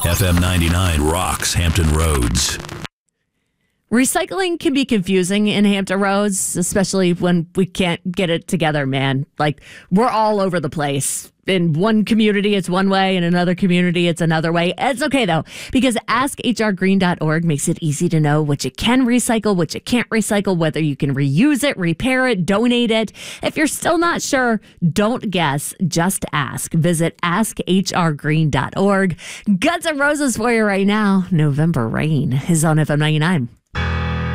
FM 99 rocks Hampton Roads. Recycling can be confusing in Hampton Roads, especially when we can't get it together, man. Like, we're all over the place. In one community, it's one way. In another community, it's another way. It's okay, though, because AskHRGreen.org makes it easy to know what you can recycle, what you can't recycle, whether you can reuse it, repair it, donate it. If you're still not sure, don't guess, just ask. Visit AskHRGreen.org. Guns N' Roses for you right now. November Rain is on FM 99.